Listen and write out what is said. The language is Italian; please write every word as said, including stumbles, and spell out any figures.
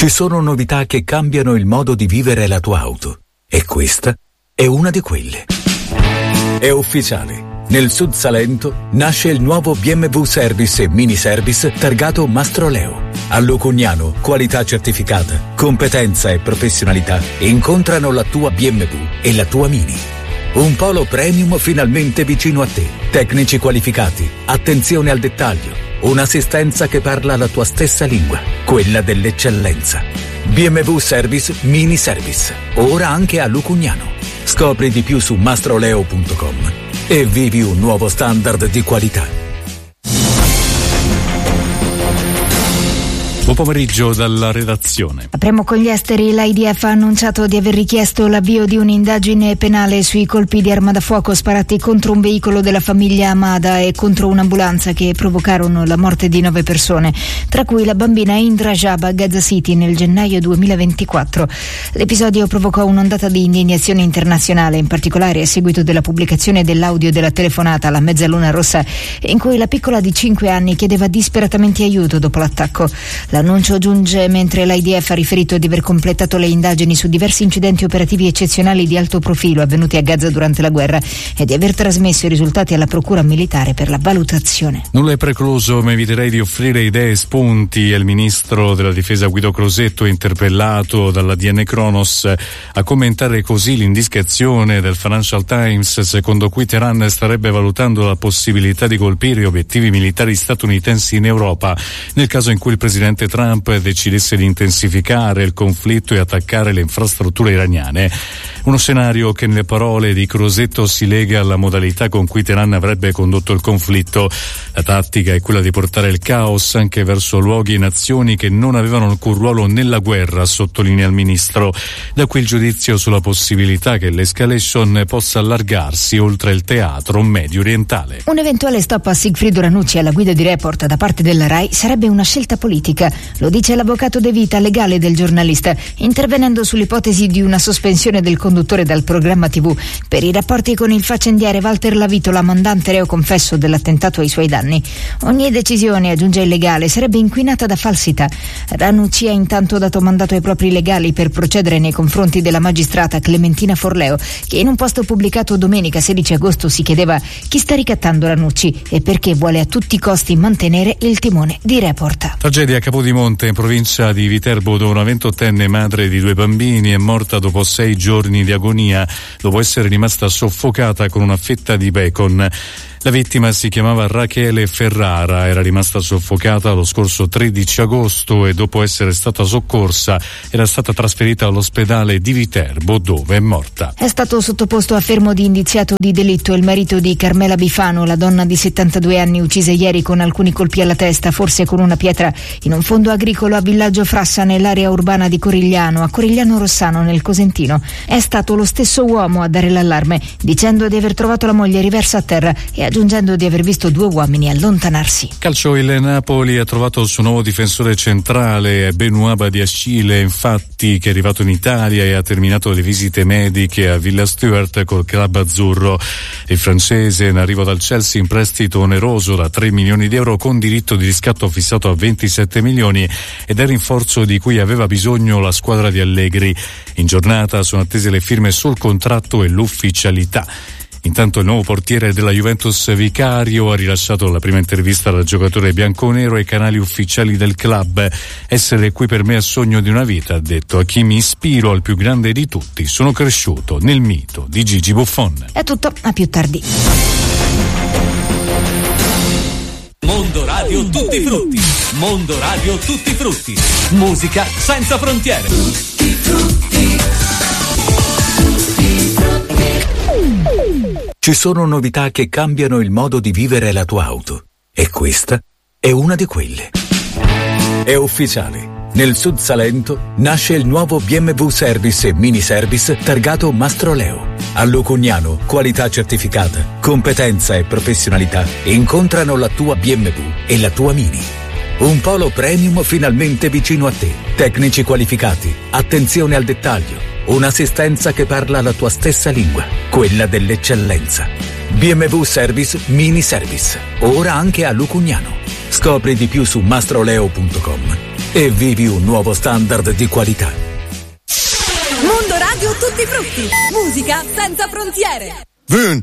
Ci sono novità che cambiano il modo di vivere la tua auto e questa è una di quelle. È ufficiale. Nel Sud Salento nasce il nuovo B M W Service e Mini Service targato Mastroleo. A Lucugnano, qualità certificata, competenza e professionalità incontrano la tua B M W e la tua Mini. Un polo premium finalmente vicino a te. Tecnici qualificati, attenzione al dettaglio, un'assistenza che parla la tua stessa lingua, quella dell'eccellenza. B M W Service Mini Service, ora anche a Lucugnano. Scopri di più su mastroleo punto com e vivi un nuovo standard di qualità. Buon pomeriggio dalla redazione. Apriamo con gli esteri. L'I D F ha annunciato di aver richiesto l'avvio di un'indagine penale sui colpi di arma da fuoco sparati contro un veicolo della famiglia Amada e contro un'ambulanza che provocarono la morte di nove persone, tra cui la bambina Indra Jab a Gaza City nel gennaio duemilaventiquattro. L'episodio provocò un'ondata di indignazione internazionale, in particolare a seguito della pubblicazione dell'audio della telefonata alla Mezzaluna Rossa in cui la piccola di cinque anni chiedeva disperatamente aiuto dopo l'attacco. L'annuncio giunge mentre l'I D F ha riferito di aver completato le indagini su diversi incidenti operativi eccezionali di alto profilo avvenuti a Gaza durante la guerra e di aver trasmesso i risultati alla Procura Militare per la valutazione. Nulla è precluso, ma eviterei di offrire idee e spunti. È il ministro della difesa Guido Crosetto, interpellato dalla D N Kronos, a commentare così l'indiscrezione del Financial Times secondo cui Teheran starebbe valutando la possibilità di colpire obiettivi militari statunitensi in Europa nel caso in cui il presidente Trump decidesse di intensificare il conflitto e attaccare le infrastrutture iraniane. Uno scenario che nelle parole di Crosetto si lega alla modalità con cui Teheran avrebbe condotto il conflitto. La tattica è quella di portare il caos anche verso luoghi e nazioni che non avevano alcun ruolo nella guerra, sottolinea il ministro. Da qui il giudizio sulla possibilità che l'escalation possa allargarsi oltre il teatro medio orientale. Un eventuale stop a Sigfrido Ranucci alla guida di Report da parte della RAI sarebbe una scelta politica. Lo dice l'avvocato De Vita, legale del giornalista, intervenendo sull'ipotesi di una sospensione del conduttore dal programma tivù per i rapporti con il faccendiere Walter Lavitola, mandante reo confesso dell'attentato ai suoi danni. Ogni decisione, aggiunge il legale, sarebbe inquinata da falsità. Ranucci ha intanto dato mandato ai propri legali per procedere nei confronti della magistrata Clementina Forleo, che in un post pubblicato domenica sedici agosto si chiedeva chi sta ricattando Ranucci e perché vuole a tutti i costi mantenere il timone di Report. Tragedia a Capodimonte, in provincia di Viterbo, dove una ventottenne madre di due bambini è morta dopo sei giorni di agonia dopo essere rimasta soffocata con una fetta di bacon. La vittima si chiamava Rachele Ferrara, era rimasta soffocata lo scorso tredici agosto e dopo essere stata soccorsa era stata trasferita all'ospedale di Viterbo, dove è morta. È stato sottoposto a fermo di indiziato di delitto il marito di Carmela Bifano, la donna di settantadue anni uccisa ieri con alcuni colpi alla testa, forse con una pietra, in un fondo agricolo a Villaggio Frassa, nell'area urbana di Corigliano, a Corigliano Rossano, nel Cosentino. È stato lo stesso uomo a dare l'allarme, dicendo di aver trovato la moglie riversa a terra e aggiungendo di aver visto due uomini allontanarsi. Calcio, il Napoli ha trovato il suo nuovo difensore centrale, Benoît Badiashile, infatti, che è arrivato in Italia e ha terminato le visite mediche a Villa Stuart col club azzurro. Il francese, in arrivo dal Chelsea in prestito oneroso da tre milioni di euro con diritto di riscatto fissato a ventisette milioni, ed è il rinforzo di cui aveva bisogno la squadra di Allegri. In giornata sono attese le firme sul contratto e l'ufficialità. Intanto il nuovo portiere della Juventus Vicario ha rilasciato la prima intervista al giocatore bianconero ai canali ufficiali del club. Essere qui per me è sogno di una vita, ha detto. A chi mi ispiro, al più grande di tutti, sono cresciuto nel mito di Gigi Buffon. È tutto, a più tardi. Mondo Radio Tutti Frutti. Mondo Radio Tutti Frutti. Musica senza frontiere. Tutti Frutti. Ci sono novità che cambiano il modo di vivere la tua auto e questa è una di quelle. È ufficiale. Nel Sud Salento nasce il nuovo B M W Service e Mini Service targato Mastroleo. A Lucugnano, qualità certificata, competenza e professionalità incontrano la tua B M W e la tua Mini. Un polo premium finalmente vicino a te. Tecnici qualificati, attenzione al dettaglio, un'assistenza che parla la tua stessa lingua, quella dell'eccellenza. B M W Service Mini Service, ora anche a Lucugnano. Scopri di più su mastroleo punto com e vivi un nuovo standard di qualità. Mondo Radio Tutti Frutti, musica senza frontiere. Vön,